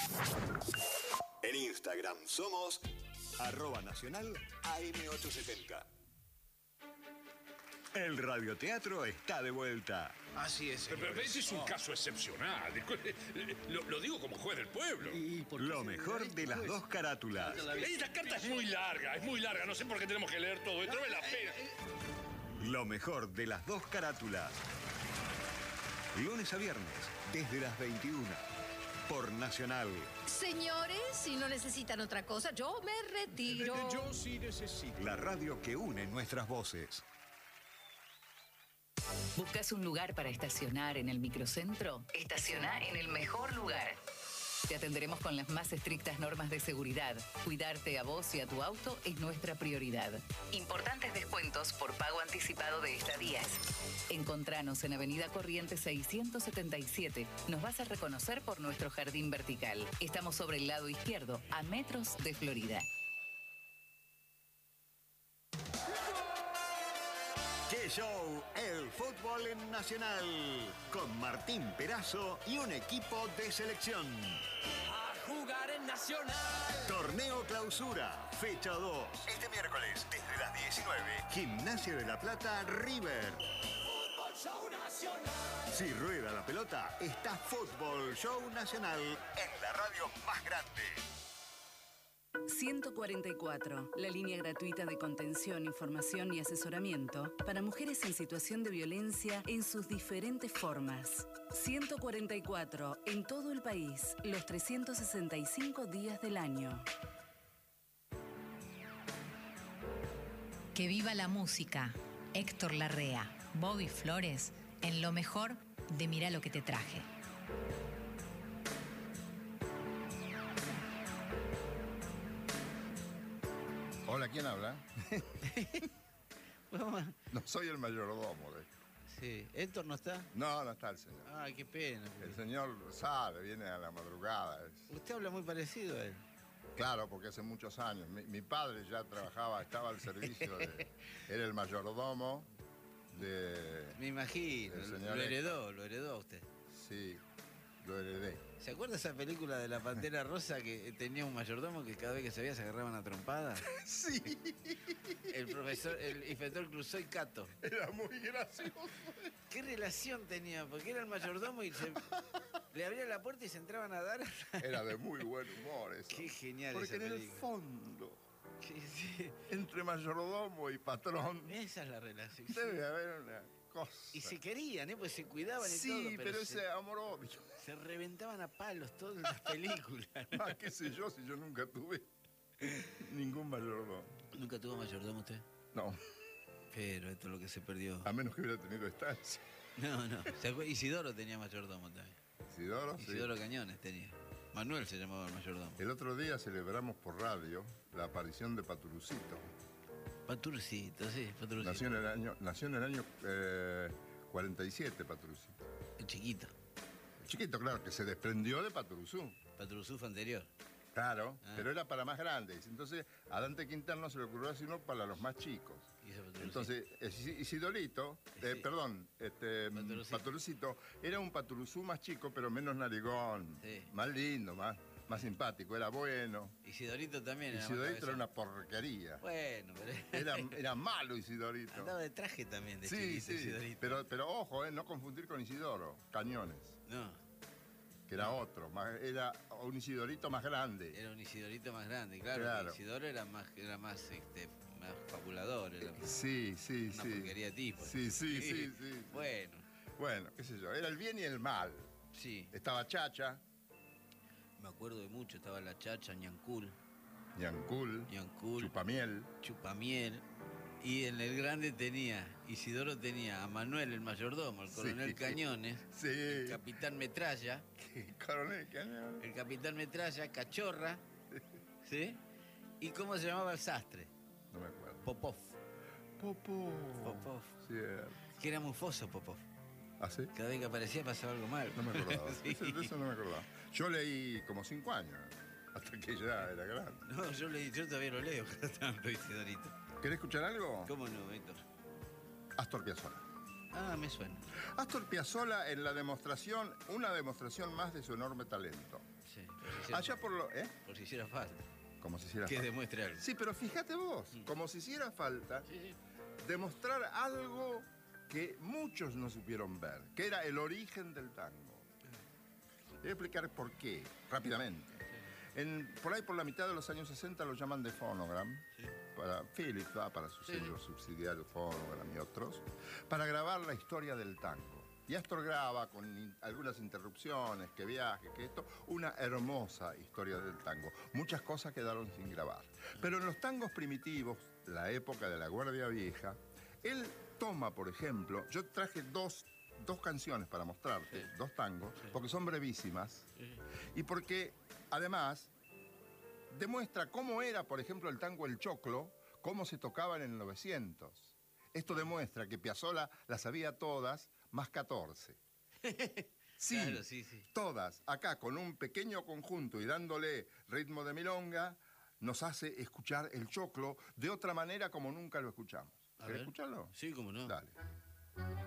En Instagram somos @nacional AM870. El radioteatro está de vuelta. Así es. Pero este es un caso excepcional. Lo digo como juez del pueblo. Lo mejor de las dos carátulas. Esta carta es muy larga. No sé por qué tenemos que leer todo esto. No me la pena. Lo mejor de las dos carátulas. Lunes a viernes, desde las 21. Por Nacional. Señores, si no necesitan otra cosa, yo me retiro. Yo sí necesito. La radio que une nuestras voces. ¿Buscas un lugar para estacionar en el microcentro? Estaciona en el mejor lugar. Te atenderemos con las más estrictas normas de seguridad. Cuidarte a vos y a tu auto es nuestra prioridad. Importantes descuentos por pago anticipado de estadías. Encontranos en Avenida Corrientes 677. Nos vas a reconocer por nuestro jardín vertical. Estamos sobre el lado izquierdo, a metros de Florida. ¡Qué show! El fútbol en Nacional. Con Martín Perazo y un equipo de selección. A jugar en Nacional. Torneo Clausura, fecha 2. Este miércoles, desde las 19. Gimnasia de la Plata, River. Fútbol Show Nacional. Si rueda la pelota, está Fútbol Show Nacional en la radio más grande. 144, la línea gratuita de contención, información y asesoramiento para mujeres en situación de violencia en sus diferentes formas. 144, en todo el país, los 365 días del año. Que viva la música. Héctor Larrea, Bobby Flores, en lo mejor de Mirá lo que te traje. Hola, ¿quién habla? No soy el mayordomo. Sí. ¿Héctor no está? No, no está el señor. Ay, qué pena. El señor sabe, viene a la madrugada. Usted habla muy parecido a él. Claro, porque hace muchos años. Mi padre ya trabajaba, estaba al servicio era el mayordomo de... Me imagino. Lo heredó usted. Sí, lo heredé. ¿Se acuerda esa película de la Pantera Rosa que tenía un mayordomo que cada vez que se veía se agarraban a trompadas? Sí. El inspector Clouseau y Cato. Era muy gracioso. ¿Qué relación tenía? Porque era el mayordomo y le abría la puerta y se entraban a dar. Era de muy buen humor eso. Qué genial. Porque esa en el película. fondo, Sí. entre mayordomo y patrón, Esa es la relación. debe haber una cosa. Y se querían, pues se cuidaban y todo. Sí, pero ese amor-odio. Se reventaban a palos todas las películas. Ah, qué sé yo, si yo nunca tuve ningún mayordomo. ¿Nunca tuvo mayordomo usted? No, Pero esto es lo que se perdió. a menos que hubiera tenido estancia. No. Isidoro tenía mayordomo también. Isidoro, sí. Isidoro Cañones tenía. Manuel se llamaba el mayordomo. El otro día celebramos por radio la aparición de Paturucito. Paturcito, sí, Paturcito. Nació en el año 47, Paturucito. El chiquito. Chiquito, claro, que se desprendió de Paturuzú. Paturuzú fue anterior. Claro, Ah. pero era para más grandes. Entonces, a Dante Quintano se le ocurrió hacer uno para los más chicos. Hizo Paturuzú. Entonces, Isidorito, Sí. Paturucito, era un Paturuzú más chico, pero menos narigón. Sí. Más lindo, más simpático, era bueno. Isidorito también era más Isidorito era cabezón. una porquería. Bueno, pero... Era malo Isidorito. Andaba de traje también de Sí, chiquito, sí, Isidorito. pero ojo, no confundir con Isidoro, Cañones, No, que era otro, era un Isidorito más grande. era un Isidorito más grande, claro. Claro. Isidoro era más fabulador, era Sí, una porquería de tipo. Sí. Bueno, Qué sé yo, era el bien y el mal. sí. Estaba Chacha, Me acuerdo de mucho, estaba la Chacha, Ñancul, Ñancul, Chupamiel. Chupamiel. Y en el grande Isidoro tenía a Manuel, el mayordomo, el coronel Sí. Cañones, Sí. el capitán Metralla, Coronel Cañón. el capitán Metralla, Cachorra, ¿sí? ¿Y cómo se llamaba el sastre? No me acuerdo. Popov. Popov. Cierto. Que era mufoso Popov. ¿Ah, sí? Cada vez que aparecía pasaba algo mal. No me acordaba. Sí. De eso no me acordaba. Yo leí como 5 años, hasta que ya era grande. No, yo todavía lo leo cada tanto, Isidorito. ¿Querés escuchar algo? ¿Cómo no, Héctor? Astor Piazzolla. Ah, me suena. Astor Piazzolla en la demostración, una demostración más de su enorme talento. Sí. hiciera Allá por lo... Por si hiciera falta. Como si hiciera Que falta. demuestre algo. Sí, pero fíjate vos, como si hiciera falta demostrar algo que muchos no supieron ver, que era el origen del tango. Voy a explicar por qué, rápidamente. Por ahí, por la mitad de los años 60, lo llaman de Phonogram, para Philips, para sus sellos subsidiarios Phonogram y otros, para grabar la historia del tango. Y Astor graba, con algunas interrupciones, que viaje, que esto, una hermosa historia del tango. Muchas cosas quedaron sin grabar. Pero en los tangos primitivos, la época de la Guardia Vieja, él toma, por ejemplo, yo traje dos canciones para mostrarte, dos tangos, porque son brevísimas, y porque, además, demuestra cómo era, por ejemplo, el tango El Choclo, cómo se tocaba en el 900. Esto demuestra que Piazzolla las sabía todas, más 14. Sí, Claro, todas, acá con un pequeño conjunto y dándole ritmo de milonga, nos hace escuchar el choclo de otra manera como nunca lo escuchamos. ¿Querés escucharlo? Sí, cómo no. Dale.